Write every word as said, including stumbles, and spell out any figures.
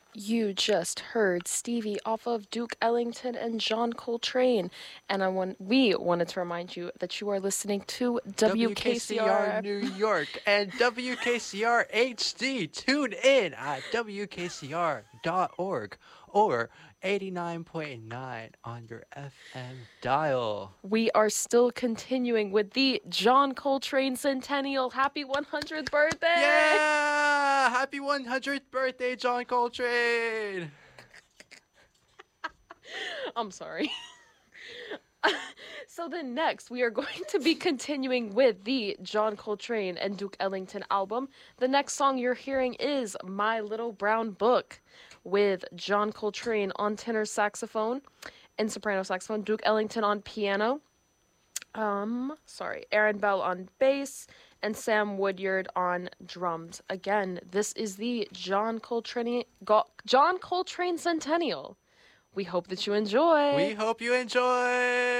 You just heard Stevie off of Duke Ellington and John Coltrane, and I want we wanted to remind you that you are listening to W K C R W K C R. New York and W K C R H D. Tune in at W K C R dot org or eighty-nine point nine on your F M dial. We are still continuing with the John Coltrane Centennial. Happy one hundredth birthday! Yeah! Happy one hundredth birthday, John Coltrane! I'm sorry. So then next, we are going to be continuing with the John Coltrane and Duke Ellington album. The next song you're hearing is My Little Brown Book with John Coltrane on tenor saxophone and soprano saxophone, Duke Ellington on piano, um, sorry, Aaron Bell on bass, and Sam Woodyard on drums. Again, this is the John Coltrane, Go- John Coltrane Centennial. We hope that you enjoy. We hope you enjoy!